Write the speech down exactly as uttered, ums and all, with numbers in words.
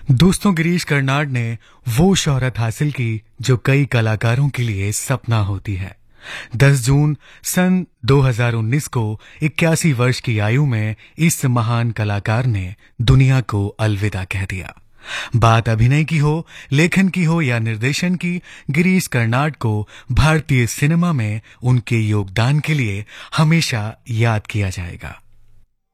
दोस्तों, गिरीश कर्नाड ने वो शोहरत हासिल की जो कई कलाकारों के लिए सपना होती है। दस जून सन दो हज़ार उन्नीस को इक्यासी वर्ष की आयु में इस महान कलाकार ने दुनिया को अलविदा कह दिया। बात अभिनय की हो, लेखन की हो या निर्देशन की, गिरीश कर्नाड को भारतीय सिनेमा में उनके योगदान के लिए हमेशा याद किया जाएगा।